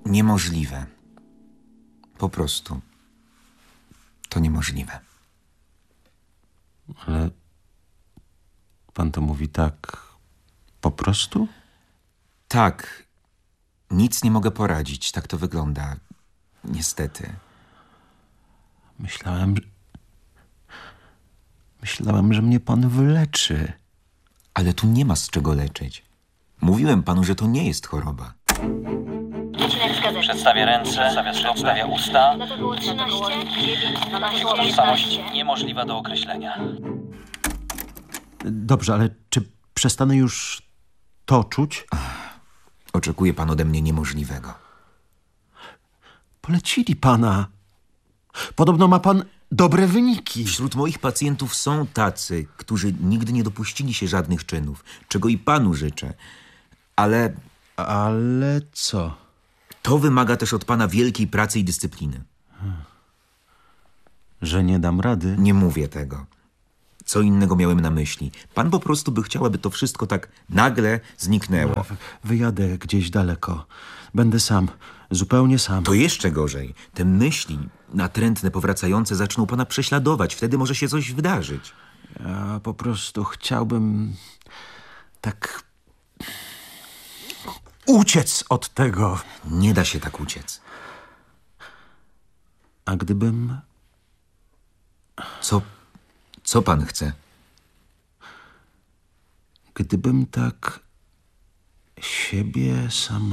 Niemożliwe. Po prostu. To niemożliwe. Ale pan to mówi tak po prostu? Tak. Nic nie mogę poradzić. Tak to wygląda. Niestety. Myślałem, że mnie pan wyleczy. Ale tu nie ma z czego leczyć. Mówiłem panu, że to nie jest choroba. Przedstawia ręce, przedstawia usta. No to było 13, 9, 12, Tożsamość 15. niemożliwa do określenia. Dobrze, ale czy przestanę już to czuć? Oczekuje pan ode mnie niemożliwego. Polecili pana. Podobno ma pan dobre wyniki. Wśród moich pacjentów są tacy, którzy nigdy nie dopuścili się żadnych czynów, czego i panu życzę. Ale Ale co? to wymaga też od pana wielkiej pracy i dyscypliny. Że nie dam rady? Nie mówię tego. Co innego miałem na myśli. Pan po prostu by chciał, aby to wszystko tak nagle zniknęło. Wyjadę gdzieś daleko. Będę sam. Zupełnie sam. To jeszcze gorzej. Te myśli natrętne, powracające zaczną pana prześladować. Wtedy może się coś wydarzyć. Ja po prostu chciałbym tak uciec od tego. Nie da się tak uciec. A gdybym... Co pan chce? Gdybym tak siebie sam